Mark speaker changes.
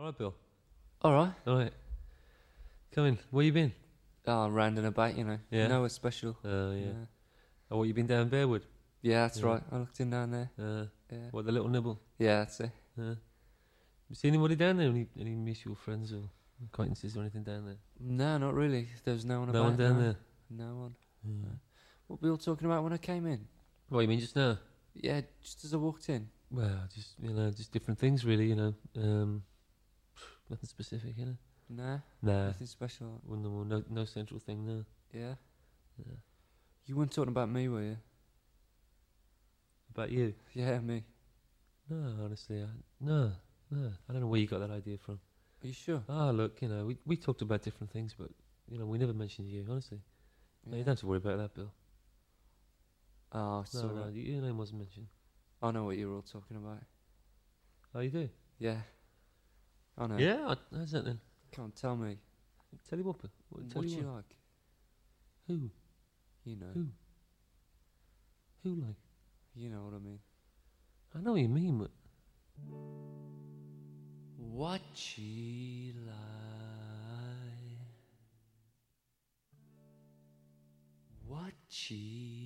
Speaker 1: All right, Bill.
Speaker 2: All right.
Speaker 1: All right. Come in. Where you been?
Speaker 2: Oh, round and about,
Speaker 1: Yeah.
Speaker 2: Nowhere special.
Speaker 1: Oh, yeah. Oh, what, you been down Bearwood?
Speaker 2: Yeah, that's
Speaker 1: Yeah.
Speaker 2: right. I looked in down there. Yeah.
Speaker 1: What, the little nibble?
Speaker 2: Yeah, that's it.
Speaker 1: You seen anybody down there? Any mutual friends or acquaintances or anything down there?
Speaker 2: No, not really. There was no one
Speaker 1: No
Speaker 2: about.
Speaker 1: one down there?
Speaker 2: No one. What were we all talking about when I came in?
Speaker 1: What, you mean just now?
Speaker 2: Yeah, just as I walked in.
Speaker 1: Well, just different things, really, nothing specific,
Speaker 2: Nah,
Speaker 1: Nah.
Speaker 2: nothing special.
Speaker 1: No central thing, no.
Speaker 2: Yeah?
Speaker 1: Yeah.
Speaker 2: You weren't talking about me, were you?
Speaker 1: About you?
Speaker 2: Yeah, me.
Speaker 1: No, honestly, no. I don't know where you got that idea from.
Speaker 2: Are you sure?
Speaker 1: Ah, look, we talked about different things, but, we never mentioned you, honestly. No, you don't have to worry about that, Bill.
Speaker 2: Oh, it's
Speaker 1: No,
Speaker 2: alright.
Speaker 1: your name wasn't mentioned.
Speaker 2: I know what you were all talking about.
Speaker 1: Oh, you do?
Speaker 2: Yeah. I know.
Speaker 1: Yeah? How's that then?
Speaker 2: Come on, tell me.
Speaker 1: Tell you what, Bill. Tell
Speaker 2: What
Speaker 1: you
Speaker 2: you
Speaker 1: what.
Speaker 2: like?
Speaker 1: Who?
Speaker 2: You know.
Speaker 1: Who? Who, like?
Speaker 2: You know what I mean.
Speaker 1: I know what you mean, but...
Speaker 2: What she like? What she